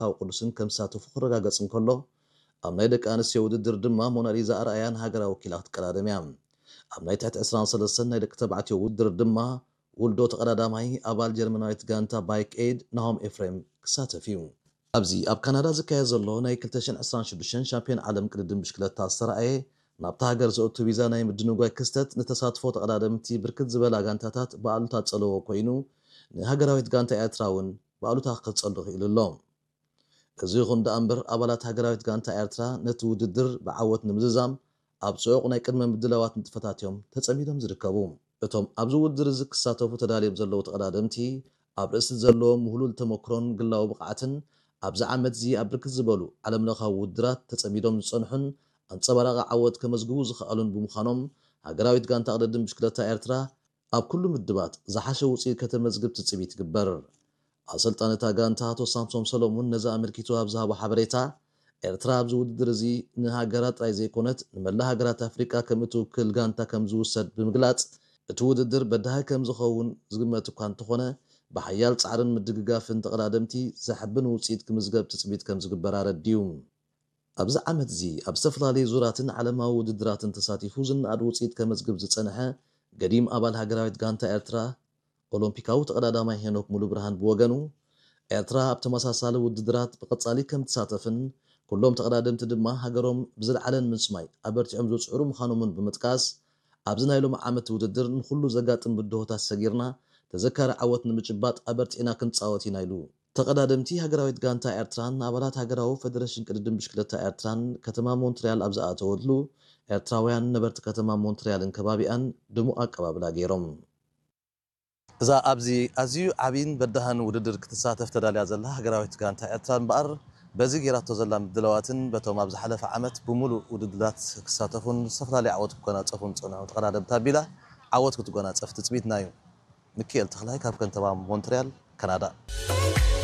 ኣብ ቅዱስን ከም ዝሳተፉ ክረጋገጽ እንከሎ ኣብ ናይ ደቂ ኣንስትዮ ውድድር ድማ ሞናሊዛ ኣርኣያን ሃገራዊ ወኪላ ክትቀዳደም እያ። ኣብ ናይ ትሕቲ 23 ናይ ደቂ ተባዕትዮ ውድድር ድማ ውልዶ ተቀዳዳማይ ኣባል ጀርመናዊት ጋንታ ባይክ ኤድ ናሆም ኤፍሬም ክሳተፍ እዩ። ኣብዚ ኣብ ካናዳ ዝካየድ ዘሎ ናይ 2026 ሻምፒዮን ዓለም ቅድድም ብሽክለታ ዝተረኣየ ናብታ ሃገር ዘእቱ ቪዛ ናይ ምድንጓይ ክስተት ንተሳትፎ ተቀዳደምቲ ብርክት ዝበላ ጋንታታት በኣሉታ ጸለዎ ኮይኑ ንሃገራዊት ጋንታ ኤርትራ እውን በኣሉታ ክጸልቕ ይኽእል ኣሎ። እዚ ይኹን እምበር ኣባላት ሃገራዊት ጋንታ ኤርትራ ነቲ ውድድር ብዓወት ንምዝዛም ኣብ ጽዑቕ ናይ ቅድመ ምድላዋት ንጥፈታትዮም ተጸሚዶም ዝርከቡ እቶም ኣብዚ ውድድር እዚ ክሳተፉ ተዳልዮም ዘለዉ ተቀዳደምቲ ኣብ ርእሲ ዘለዎም ምሁሉል ተመክሮን ግላዊ ብቕዓትን ኣብዚ ዓመት እዚ ኣብ ብርክት ዝበሉ ዓለምለኻዊ ውድድራት ተጸሚዶም ዝጸንሑን ኣንጸባራቒ ዓወት ከመዝግቡ ዝኽኣሉን ብምዃኖም ሃገራዊት ጋንታ ቅድድም ብሽክለታ ኤርትራ ኣብ ኩሉ ምድባት ዝሓሸ ውፅኢት ከተመዝግብ ትጽቢት ይግበር። ኣሰልጣኒ እታ ጋንታ ኣቶ ሳምሶም ሰሎሙን ነዚ ኣመልኪቱ ኣብ ዝሃቦ ሓበሬታ ኤርትራ ኣብዚ ውድድር እዚ ንሃገራት ጥራይ ዘይኮነት ንመላ ሃገራት ኣፍሪቃ ከም እትውክል ጋንታ ከም ዝውሰድ ብምግላጽ እቲ ውድድር በዳሂ ከም ዝኸውን ዝግመት እኳ እንተኾነ ብሓያል ጻዕርን ምድግጋፍን ተቀዳደምቲ ዘሕብን ውፅኢት ክምዝገብ ትጽቢት ከም ዝግበር ኣረድዩ። ኣብዚ ዓመት እዚ ኣብ ዝተፈላለዩ ዙራትን ዓለማዊ ውድድራትን ተሳቲፉ ዝነኣድ ውፅኢት ከመዝግብ ዝጸንሐ ገዲም ኣባል ሃገራዊት ጋንታ ኤርትራ ኦሎምፒካዊ ተቀዳዳማይ ሄኖክ ሙሉ ብርሃን ብወገኑ ኤርትራ ኣብ ተመሳሳሊ ውድድራት ብቐጻሊ ከም ትሳተፍን ኩሎም ተቀዳደምቲ ድማ ሃገሮም ብዝለዓለን ምንስማይ ኣበርቲዖም ዝውጽዑ ምዃኖምን ብምጥቃስ ኣብዚ ናይ ሎሚ ዓመት ውድድር ንኩሉ ዘጋጥም ብድሆታት ሰጊርና ተዘካሪ ዓወት ንምጭባጥ ኣበርቲዕና ክንጻወት ኢና ኢሉ ተቀዳደምቲ ሃገራዊት ጋንታ ኤርትራን ኣባላት ሃገራዊ ፌደሬሽን ቅድድም ብሽክለታ ኤርትራን ከተማ ሞንትሪያል ኣብ ዝኣተወሉ ኤርትራውያን ነበርቲ ከተማ ሞንትሪያልን ከባቢኣን ድሙቕ ኣቀባብላ ገይሮም። እዛ ኣብዚ ኣዝዩ ዓብይን በዳህን ውድድር ክትሳተፍ ተዳልያ ዘላ ሃገራዊት ጋንታ ኤርትራ እምበኣር በዚ ጌራቶ ዘላ ምድለዋትን በቶም ኣብ ዝሓለፈ ዓመት ብሙሉእ ውድድራት ክሳተፉን ዝተፈላለዩ ዓወት ክጎናጸፉን ዝጸንሑ ተቀዳደምቲ ኣቢላ ዓወት ክትጎናጸፍ ትጽቢትና እዩ። ሚካኤል ተኽላይ ካብ ከተማ ሞንትሪያል ካናዳ።